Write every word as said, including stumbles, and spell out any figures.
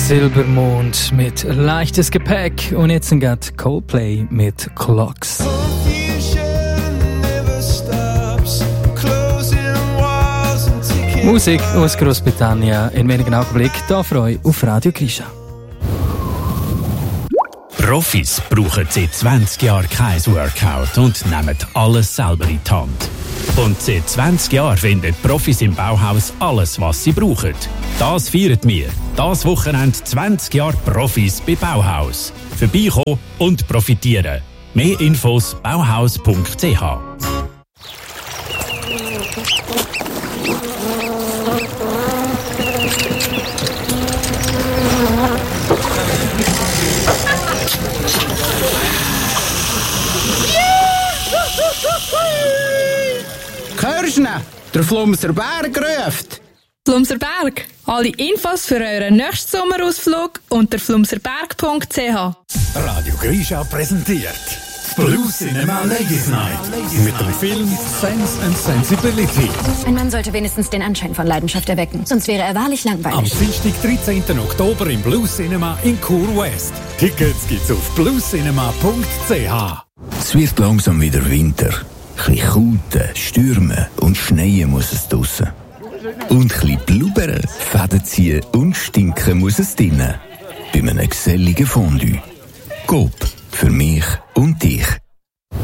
Silbermond mit leichtes Gepäck und jetzt geht Coldplay mit Clocks. Musik aus Großbritannien in wenigen Augenblicken hier für euch auf Radio Grisha. Profis brauchen seit zwanzig Jahren kein Workout und nehmen alles selber in die Hand. Und seit zwanzig Jahren finden Profis im Bauhaus alles, was sie brauchen. Das feiern wir. Das Wochenende zwanzig Jahre Profis bei Bauhaus. Vorbeikommen und profitieren. Mehr Infos bauhaus punkt c h. Hörst du ihn? Der Flumser Berg ruft. Flumser Berg. Alle Infos für euren nächsten Sommerausflug unter flumserberg punkt c h. Radio Grisha präsentiert Blue Cinema Ladies Night mit dem Film Sense and Sensibility. Ein Mann sollte wenigstens den Anschein von Leidenschaft erwecken, sonst wäre er wahrlich Am langweilig. Dienstag, dreizehnten Oktober im Blue Cinema in Chur West. Tickets gibt's auf blue cinema punkt c h. Es wird langsam wieder Winter. Ein bisschen Kauten, Stürmen und Schneien muss es draussen. Und ein bisschen blubbern, Fäden ziehen und stinken muss es drinnen. Bei einem geselligen Fondue. Coop, für mich und dich.